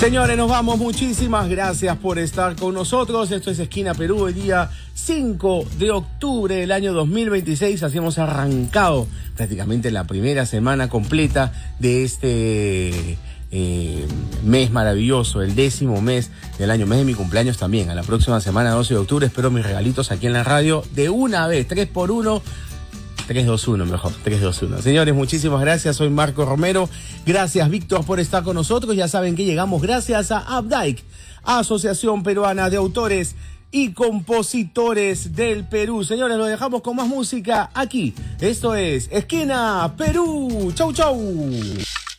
Señores, nos vamos. Muchísimas gracias por estar con nosotros. Esto es Esquina Perú, el día 5 de octubre del año 2026. Así hemos arrancado prácticamente la primera semana completa de este mes maravilloso, el 10º mes del año, mes de mi cumpleaños también. A la próxima semana, 12 de octubre, espero mis regalitos aquí en la radio de una vez, 3x1. 3-2-1 mejor, 3-2-1. Señores, muchísimas gracias. Soy Marco Romero. Gracias, Víctor, por estar con nosotros. Ya saben que llegamos gracias a APDAIC, Asociación Peruana de Autores y Compositores del Perú. Señores, lo dejamos con más música aquí. Esto es Esquina Perú. Chau, chau.